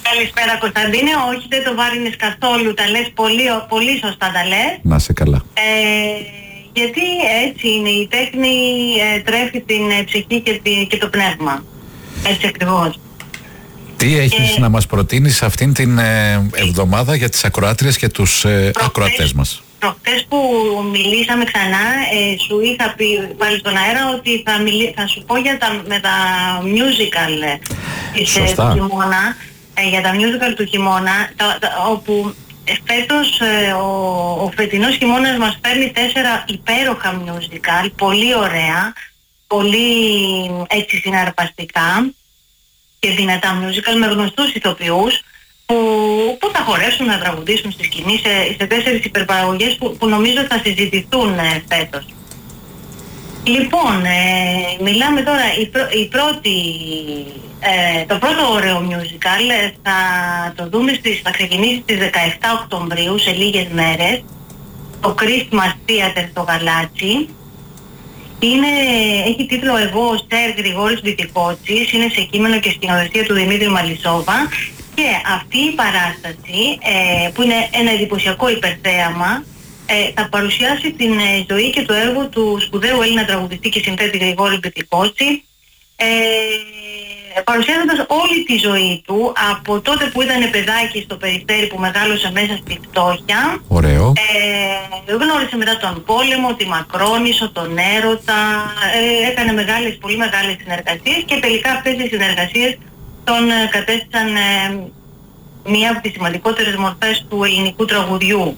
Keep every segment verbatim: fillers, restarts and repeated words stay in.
Καλησπέρα Κωνσταντίνε, όχι δεν το βάρινες καθόλου, τα λες πολύ, πολύ σωστά τα λες. Να είσαι καλά. Ε, γιατί έτσι είναι, η τέχνη ε, τρέφει την ε, ψυχή και, τη, και το πνεύμα. Έτσι ακριβώς. Τι έχεις ε, να μας προτείνεις αυτήν την ε, εβδομάδα για τις ακροάτριες και τους ε, ακροατές μας? Προχτές που μιλήσαμε ξανά, ε, σου είχα πει πάλι στον αέρα ότι θα, μιλή, θα σου πω για τα, με τα musical ε, της, ε, του χειμώνα, ε, για τα musical του χειμώνα, τα, τα, όπου ε, φέτος ε, ο, ο φετινός χειμώνας μας φέρνει τέσσερα υπέροχα musical, πολύ ωραία, πολύ έτσι συναρπαστικά και δυνατά musical με γνωστούς ηθοποιούς που, που θα χορεύσουν να τραγουδήσουν στη σκηνή σε, σε τέσσερις υπερπαραγωγές που, που νομίζω θα συζητηθούν ε, φέτος. Λοιπόν, ε, μιλάμε τώρα, η, πρω, η πρώτη, ε, το πρώτο ωραίο musical ε, θα το δούμε στις, θα ξεκινήσει στις δεκαεπτά Οκτωβρίου σε λίγες μέρες, το Christmas Theater στο Γαλάτσι. Είναι, έχει τίτλο «Εγώ ο Σερ Γρηγόρης Βιτικότσης», είναι σε κείμενο και σκηνοθεσία του Δημήτρη Μαλισσόβα και αυτή η παράσταση ε, που είναι ένα εντυπωσιακό υπερθέαμα ε, θα παρουσιάσει την ε, ζωή και το έργο του σπουδαίου Έλληνα τραγουδιστή και συνθέτη Γρηγόρη Βιτικότση, ε, παρουσιάζοντας όλη τη ζωή του από τότε που ήταν παιδάκι στο Περιστέρι που μεγάλωσε μέσα στη φτώχεια. Ωραίο. Ε, γνώρισε μετά τον πόλεμο, τη Μακρόνισσο, τον έρωτα, ε, έκανε μεγάλες, πολύ μεγάλες συνεργασίες και τελικά αυτές οι συνεργασίες τον ε, κατέστησαν ε, μία από τις σημαντικότερες μορφές του ελληνικού τραγουδιού.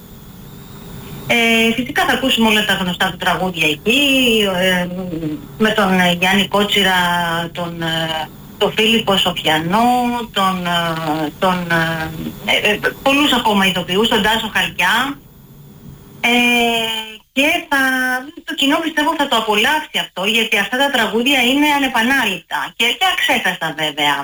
Ε, φυσικά θα ακούσουμε όλα τα γνωστά του τραγούδια εκεί, ε, με τον ε, Γιάννη Κότσιρα, τον, ε, τον Φίλιππο Σοφιανό, τον, ε, τον ε, ε, πολλούς ακόμα ηθοποιούς, τον Τάσο Χαλκιά, ε, και θα, το κοινό πιστεύω θα το απολαύσει αυτό, γιατί αυτά τα τραγούδια είναι ανεπανάληπτα και, και αξέχαστα βέβαια.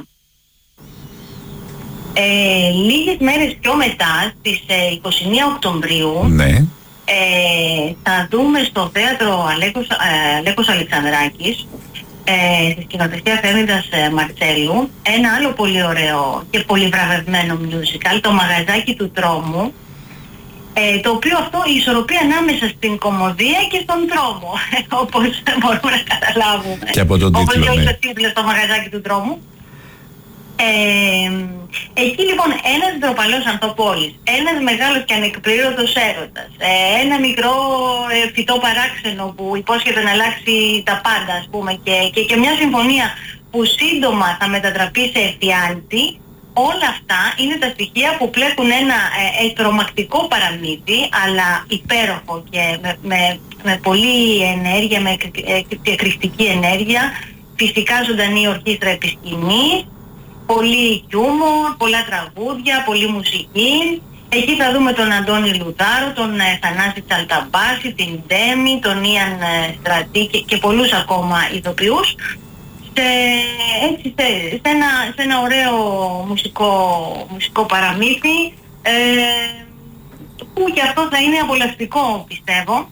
Ε, λίγες μέρες πιο μετά, στις ε, είκοσι μία Οκτωβρίου, ναι. Ε, θα δούμε στο θέατρο Αλέκος, ε, Αλέκος Αλεξανδράκης, ε, στη σκηνοθεσία Θέμηδας ε, Μαρτσέλου, ένα άλλο πολύ ωραίο και πολύ βραβευμένο musical, το Μαγαζάκι του Τρόμου, ε, το οποίο αυτό η ισορροπία ανάμεσα στην κωμωδία και στον τρόμο, όπως μπορούμε να καταλάβουμε. Και από τον τίτλο, όπως ναι. το τίτλο στο Μαγαζάκι του Τρόμου. Ε, εκεί λοιπόν ένας ντροπαλός ανθοπόλης, ένας μεγάλος και ανεκπλήρωτος έρωτας, ε, ένα μικρό ε, φυτό παράξενο που υπόσχεται να αλλάξει τα πάντα ας πούμε και, και, και μια συμφωνία που σύντομα θα μετατραπεί σε εφιάλτη, όλα αυτά είναι τα στοιχεία που πλέκουν ένα ε, ε, τρομακτικό παραμύθι αλλά υπέροχο και με, με, με πολλή ενέργεια, με εκρηκτική ενέργεια, φυσικά ζωντανή ορχήστρα επί σκηνής, πολύ χιούμορ, πολλά τραγούδια, πολύ μουσική. Εκεί θα δούμε τον Αντώνη Λουδάρο, τον ε, Θανάση Τσαλταμπάση, την Ντέμι, τον Ιαν ε, Στρατή και, και πολλούς ακόμα ηθοποιούς σε, έτσι, σε, σε, ένα, σε ένα ωραίο μουσικό, μουσικό παραμύθι ε, που και αυτό θα είναι απολαυστικό πιστεύω.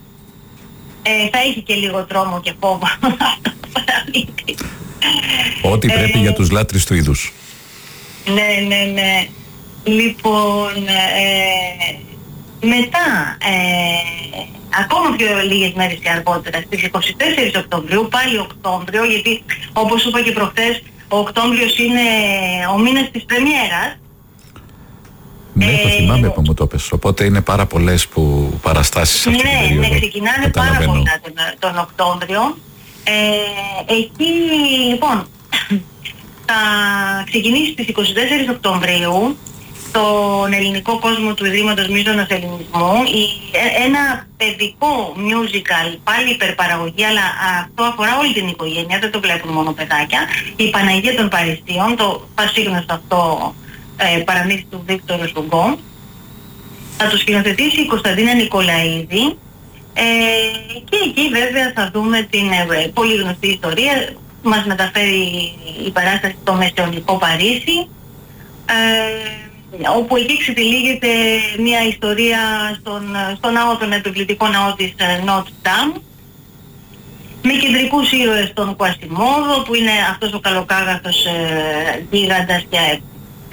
Ε, θα έχει και λίγο τρόμο και φόβο αυτό το παραμύθι. Ό,τι πρέπει ε, για τους λάτρεις του είδους. Ναι, ναι, ναι. Λοιπόν, ε, μετά, ε, ακόμα πιο λίγες μέρες και αργότερα, στις είκοσι τέσσερις Οκτωβρίου, πάλι Οκτώβριο, γιατί όπως σου είπα και προχθές, ο Οκτώβριος είναι ο μήνας της πρεμιέρας. Ναι, ε, το θυμάμαι που μου το πες, οπότε είναι πάρα πολλές που παραστάσεις αυτή ναι, την περίοδο. Ναι, ξεκινάνε πάρα πολλά τον, τον Οκτώβριο. Ε, εκεί λοιπόν θα ξεκινήσει στις είκοσι τέσσερις Οκτωβρίου στον ελληνικό κόσμο του Ιδρύματος Μίζωνος Ελληνισμού η, ε, ένα παιδικό musical, πάλι υπερπαραγωγή, αλλά αυτό αφορά όλη την οικογένεια, δεν το βλέπουν μόνο παιδάκια, η Παναγία των Παριστίων, το πασίγνωστο αυτό ε, παραμύθι του Βίκτορο Σουγκό. Θα το σκηνοθετήσει η Κωνσταντίνα Νικολαίδη. Ε, και εκεί βέβαια θα δούμε την ε, πολύ γνωστή ιστορία, μας μεταφέρει η παράσταση στο μεσαιωνικό Παρίσι, ε, όπου εκεί ξετυλίγεται μια ιστορία στον, στον ναό, τον επιβλητικό ναό της Νότ Ντάμ, με κεντρικούς ήρωες τον Κουαστιμόδο που είναι αυτός ο καλοκάγαθος ε, γίγαντας και